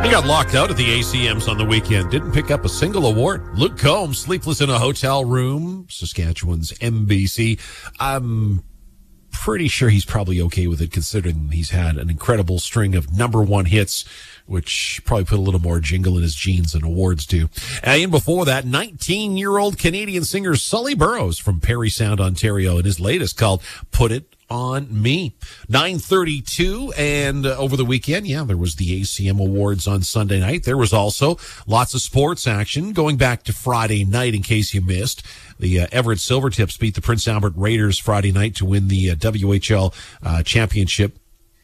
He got locked out at the ACMs on the weekend. Didn't pick up a single award. Luke Combs, sleepless in a hotel room. Saskatchewan's MBC. I'm pretty sure he's probably okay with it, considering he's had an incredible string of #1 hits, which probably put a little more jingle in his jeans than awards do. And before that, 19-year-old Canadian singer Sully Burrows from Parry Sound, Ontario, and his latest called Put It On Me. 9:32, and over the weekend, there was the ACM Awards on Sunday night. There was also lots of sports action going back to Friday night, in case you missed. The Everett Silvertips beat the Prince Albert Raiders Friday night to win the WHL championship.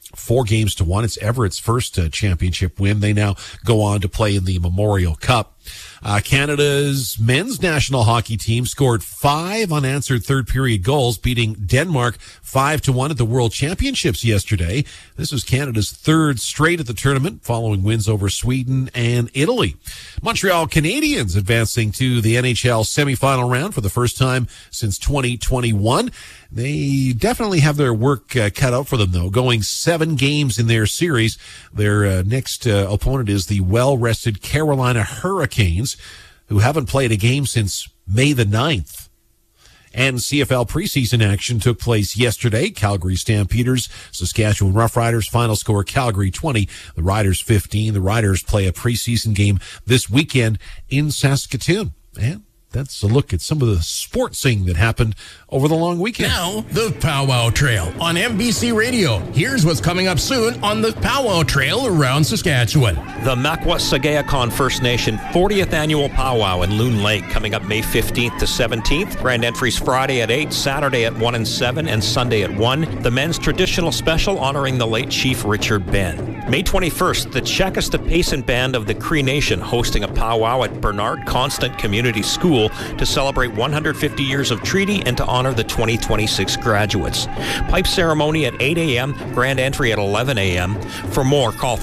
4-1. It's Everett's first championship win. They now go on to play in the Memorial Cup. Canada's men's national hockey team scored 5 unanswered third-period goals, beating Denmark 5-1 at the World Championships yesterday. This was Canada's third straight at the tournament, following wins over Sweden and Italy. Montreal Canadiens advancing to the NHL semifinal round for the first time since 2021. They definitely have their work cut out for them, though, going 7 games in their series. Their next opponent is the well-rested Carolina Hurricanes, who haven't played a game since May the 9th. And CFL preseason action took place yesterday. Calgary Stampeders, Saskatchewan Roughriders, final score Calgary 20, the Riders 15. The Riders play a preseason game this weekend in Saskatoon. And that's a look at some of the sportsing that happened over the long weekend. Now, the Powwow Trail on MBC Radio. Here's what's coming up soon on the Powwow Trail around Saskatchewan. The Makwa-Sagayakon First Nation 40th Annual Powwow in Loon Lake coming up May 15th to 17th. Grand entries Friday at 8, Saturday at 1 and 7, and Sunday at 1. The men's traditional special honoring the late Chief Richard Ben. May 21st, the Chakasta Payson Band of the Cree Nation hosting a powwow at Bernard Constant Community School to celebrate 150 years of treaty and to honor the 2026 graduates. Pipe ceremony at 8 a.m., grand entry at 11 a.m. For more, call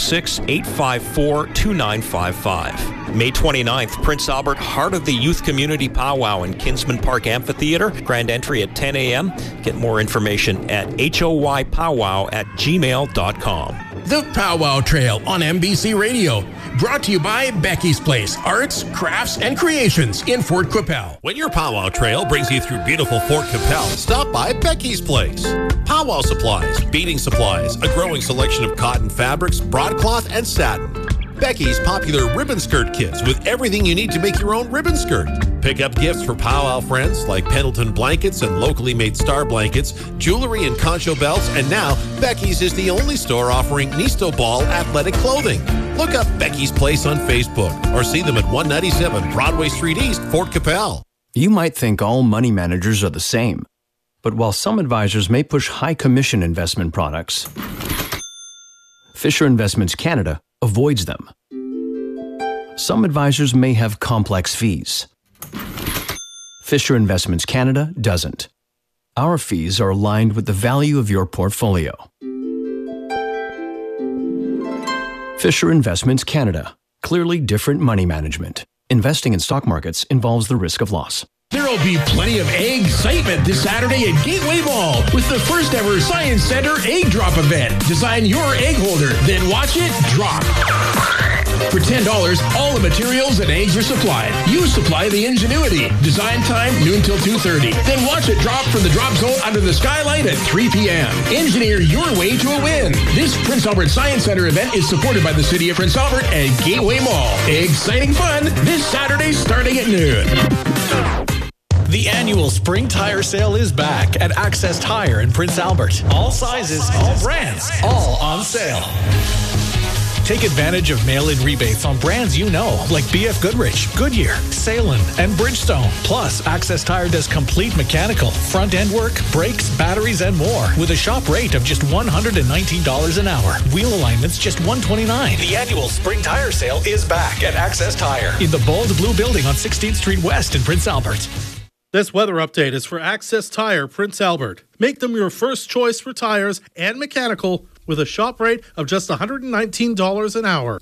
306-854-2955. May 29th, Prince Albert Heart of the Youth Community Powwow in Kinsman Park Amphitheater, grand entry at 10 a.m. Get more information at hoypowwow@gmail.com. The Powwow Trail on MBC Radio. Brought to you by Becky's Place, Arts, Crafts, and Creations in Fort Qu'Appelle. When your Powwow Trail brings you through beautiful Fort Qu'Appelle, stop by Becky's Place. Powwow supplies, beading supplies, a growing selection of cotton fabrics, broadcloth, and satin. Becky's popular ribbon skirt kits with everything you need to make your own ribbon skirt. Pick up gifts for powwow friends like Pendleton blankets and locally made star blankets, jewelry and concho belts, and now Becky's is the only store offering Nisto Ball athletic clothing. Look up Becky's Place on Facebook or see them at 197 Broadway Street East, Fort Qu'Appelle. You might think all money managers are the same, but while some advisors may push high commission investment products, Fisher Investments Canada avoids them. Some advisors may have complex fees. Fisher Investments Canada doesn't. Our fees are aligned with the value of your portfolio. Fisher Investments Canada. Clearly different money management. Investing in stock markets involves the risk of loss. There'll be plenty of egg excitement this Saturday at Gateway Mall with the first ever Science Center Egg Drop event. Design your egg holder, then watch it drop. For $10, all the materials and eggs are supplied. You supply the ingenuity. Design time, noon till 2:30. Then watch it drop from the drop zone under the skylight at 3 p.m. Engineer your way to a win. This Prince Albert Science Center event is supported by the City of Prince Albert and Gateway Mall. Exciting fun this Saturday starting at noon. The annual spring tire sale is back at Access Tire in Prince Albert. All sizes, all brands, all on sale. Take advantage of mail-in rebates on brands you know, like BF Goodrich, Goodyear, Salem, and Bridgestone. Plus, Access Tire does complete mechanical, front-end work, brakes, batteries, and more, with a shop rate of just $119 an hour. Wheel alignments just $129. The annual spring tire sale is back at Access Tire in the bold blue building on 16th Street West in Prince Albert. This weather update is for Access Tire, Prince Albert. Make them your first choice for tires and mechanical with a shop rate of just $119 an hour.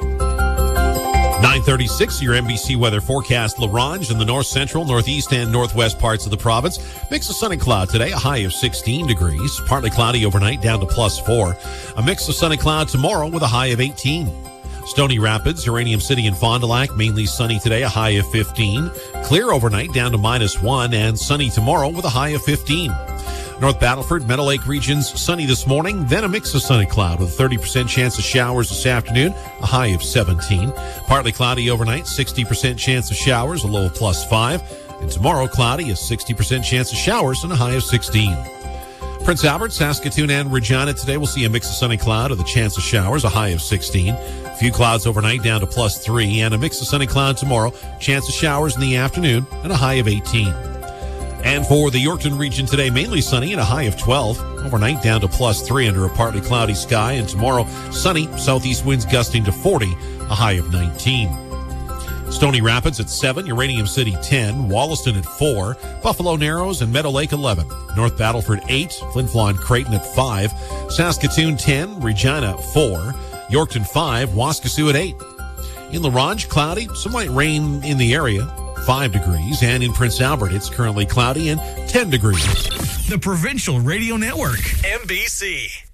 9:36, your MBC weather forecast. La Ronge in the north central, northeast, and northwest parts of the province. Mix of sun and cloud today, a high of 16 degrees. Partly cloudy overnight, down to +4. A mix of sun and cloud tomorrow with a high of 18. Stony Rapids, Uranium City, and Fond du Lac, mainly sunny today, a high of 15. Clear overnight down to -1, and sunny tomorrow with a high of 15. North Battleford, Meadow Lake regions, sunny this morning, then a mix of sun and cloud with a 30% chance of showers this afternoon, a high of 17. Partly cloudy overnight, 60% chance of showers, a low of +5. And tomorrow, cloudy, a 60% chance of showers and a high of 16. Prince Albert, Saskatoon, and Regina today will see a mix of sun and cloud with a chance of showers, a high of 16. A few clouds overnight down to +3, and a mix of sun and cloud tomorrow, chance of showers in the afternoon, and a high of 18. And for the Yorkton region today, mainly sunny and a high of 12. Overnight down to +3 under a partly cloudy sky. And tomorrow, sunny, southeast winds gusting to 40, a high of 19. Stony Rapids at 7, Uranium City 10, Wollaston at 4, Buffalo Narrows and Meadow Lake 11, North Battleford 8, Flin Flon Creighton at 5, Saskatoon 10, Regina 4, Yorkton 5, Waskesiu at 8. In La Ronge, cloudy, some light rain in the area, 5 degrees, and in Prince Albert, it's currently cloudy and 10 degrees. The Provincial Radio Network, MBC.